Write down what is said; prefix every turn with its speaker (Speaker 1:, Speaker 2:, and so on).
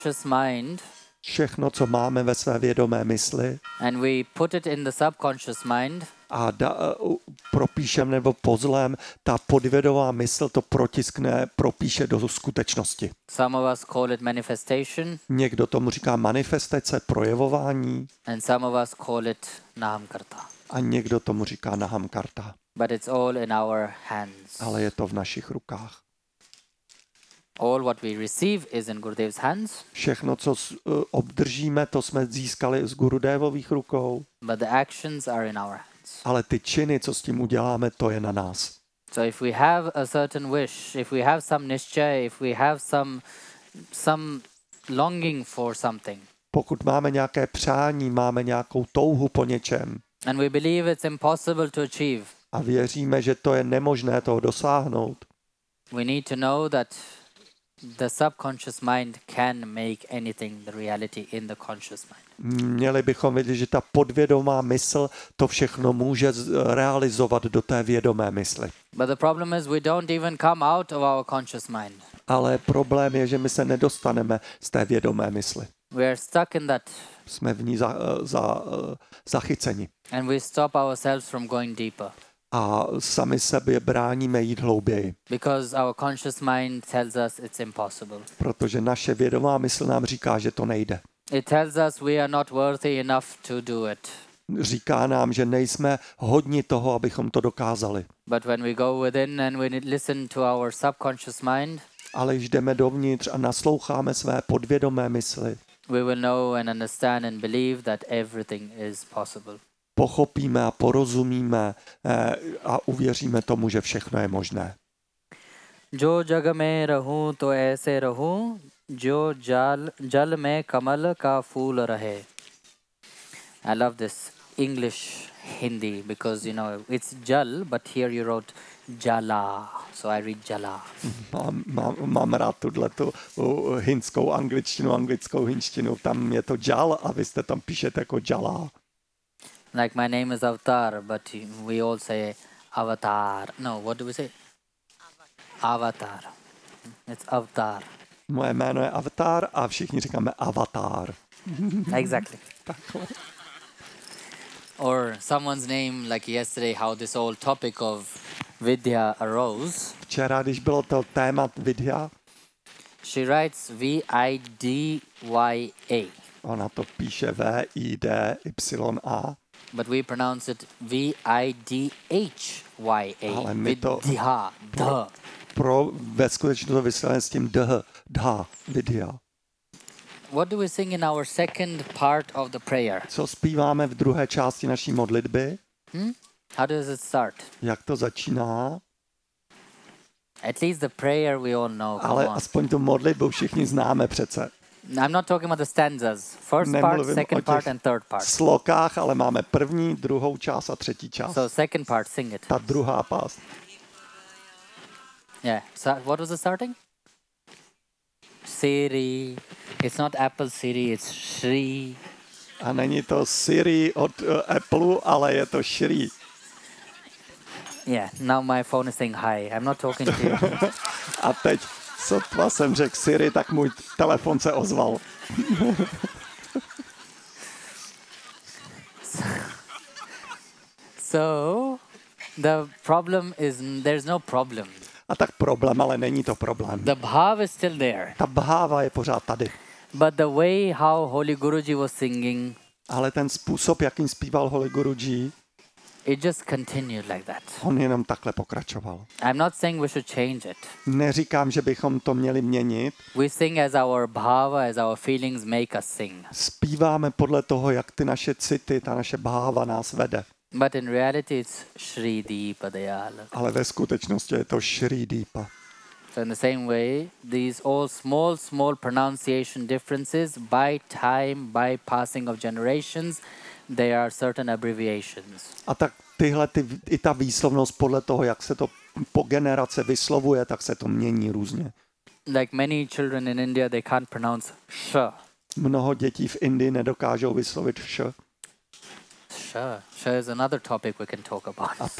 Speaker 1: mind,
Speaker 2: všechno, co máme ve své vědomé mysli,
Speaker 1: and we put it in the subconscious mind,
Speaker 2: a propíšem nebo pozlem, ta podvědomá mysl to protiskne, propíše do skutečnosti.
Speaker 1: some of us call it manifestation,
Speaker 2: Někdo tomu říká manifestace, projevování
Speaker 1: and some of us call it nahamkarta.
Speaker 2: a někdo tomu říká nahamkarta.
Speaker 1: But it's all in our hands.
Speaker 2: Ale je to v našich rukách.
Speaker 1: All what we receive is in Gurudev's hands,
Speaker 2: Všechno, co obdržíme, to jsme získali z Gurudevových rukou,
Speaker 1: but the actions are in our hands.
Speaker 2: ale ty činy, co s tím uděláme, to je na nás.
Speaker 1: So if we have a certain wish, if we have some nischay, if we have some longing for something,
Speaker 2: Pokud máme nějaké přání, máme nějakou touhu po něčem
Speaker 1: and we believe it's impossible to achieve,
Speaker 2: a věříme, že to je nemožné toho dosáhnout,
Speaker 1: we need to know that the subconscious mind can make anything the reality in the conscious mind.
Speaker 2: měli bychom vědět, že ta podvědomá mysl to všechno může realizovat do té vědomé mysli.
Speaker 1: But the problem is we don't even come out of our conscious mind.
Speaker 2: Ale problém je, že my se nedostaneme z té vědomé mysli.
Speaker 1: We are stuck in that,
Speaker 2: Jsme v ní zachyceni.
Speaker 1: and we stop ourselves from going deeper
Speaker 2: A sami sebe bráníme jít hlouběji,
Speaker 1: because our conscious mind tells us it's impossible.
Speaker 2: protože naše vědomá mysl nám říká, že to nejde.
Speaker 1: It tells us we are not worthy enough to do it.
Speaker 2: Říká nám, že nejsme hodni toho, abychom to dokázali.
Speaker 1: But when we go within and we listen to our subconscious mind,
Speaker 2: Ale když jdeme dovnitř a nasloucháme své podvědomé mysli,
Speaker 1: we will know and understand and believe that everything is possible.
Speaker 2: pochopíme a porozumíme a uvěříme tomu, že všechno je možné.
Speaker 1: जो जग में रहूं तो ऐसे रहूं जो जल में कमल का फूल रहे. I love this English Hindi because it's jal, but here you wrote jala, so I read jala.
Speaker 2: Mám rád tu hindskou angličtinu, anglickou hinštinu. Tam je to jal a vy jste tam píšete jako jala.
Speaker 1: Like my name is Avatar, but we all say avatar. No, what do we say? Avatar. It's avatar.
Speaker 2: Moje jméno je Avatar a všichni říkáme avatar.
Speaker 1: Exactly. Or someone's name, like yesterday, how this whole topic of Vidya arose.
Speaker 2: Včera, když bylo to téma Vidya,
Speaker 1: She writes V-I-D-Y-A.
Speaker 2: ona to píše V-I-D-Y-A,
Speaker 1: But we pronounce it V-I-D-H-Y-A.
Speaker 2: Ale my to-
Speaker 1: Vidya. Duh.
Speaker 2: ve skutečnosti to vyslovené s tím dha, Vidya.
Speaker 1: What do we sing in our second part of the prayer?
Speaker 2: Co zpíváme v druhé části naší modlitby?
Speaker 1: How does it start?
Speaker 2: Jak to začíná?
Speaker 1: At least the prayer we all know. Come
Speaker 2: Ale
Speaker 1: on.
Speaker 2: aspoň tu modlitbu všichni známe přece.
Speaker 1: I'm not talking about the stanzas. First part,
Speaker 2: Nemluvím o
Speaker 1: second part,
Speaker 2: těch
Speaker 1: and third part.
Speaker 2: slokách, ale máme první, druhou část a třetí část.
Speaker 1: So second part, sing it.
Speaker 2: Ta druhá pás.
Speaker 1: Yeah. So what was the starting? Siri. It's not Apple Siri, it's Shri.
Speaker 2: A není to Siri od Apple, ale je to Shri.
Speaker 1: Yeah, now my phone is saying hi. I'm not talking to you.
Speaker 2: A teď, sotva jsem řekl Siri, tak můj telefon se ozval.
Speaker 1: So the problem is there's no problem.
Speaker 2: A tak problém, ale není to problém.
Speaker 1: The bhav is still there.
Speaker 2: Ta bháva je pořád tady.
Speaker 1: But the way how Holy Guruji was singing,
Speaker 2: Ale ten způsob, jakým zpíval Holy Guruji,
Speaker 1: it just continued like that.
Speaker 2: on jenom takhle pokračoval.
Speaker 1: I'm not saying we should change it.
Speaker 2: Neříkám, že bychom to měli měnit.
Speaker 1: We sing as our bhava, as our feelings make us sing.
Speaker 2: Zpíváme podle toho, jak ty naše city, ta naše bháva nás vede.
Speaker 1: But in reality, it's Shri Deepa Dayala.
Speaker 2: Ale ve skutečnosti je to Shri Deepa.
Speaker 1: So in the same way, these all small pronunciation differences by time, by passing of generations, there are certain abbreviations.
Speaker 2: A tak i ta výslovnost podle toho, jak se to po generace vyslovuje, tak se to mění různě.
Speaker 1: Like many children in India, they can't pronounce sh.
Speaker 2: Mnoho dětí v Indii nedokážou vyslovit š.
Speaker 1: Sh is another topic we can talk about.
Speaker 2: A